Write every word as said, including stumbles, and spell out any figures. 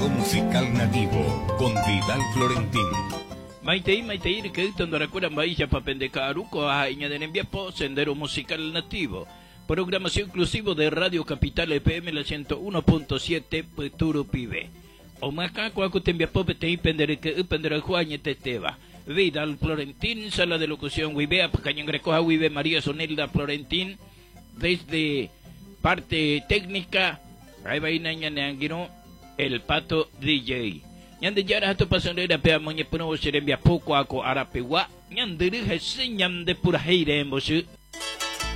Juego musical nativo con Vidal Florentín. Maitei, maitei, que esto no recuerda Bahía Papendecaruco a Iñadenenviapo, Sendero Musical Nativo. Programación inclusivo de Radio Capital F M la ciento uno punto siete, Peturo Pibe. O maca, cuaco te envía pope te impendere que upendere Juañe Teteva. Vidal Florentín, sala de locución Wibea, Cañón Grecoja Wibe, María Sonelda Florentín, desde parte técnica, ahí va Inañaneanguino, el Pato D J. Ñande yara hato pasonera pea moñe puno serembia poco ako arapewa, ñande rige se ñande pura heire en bosu.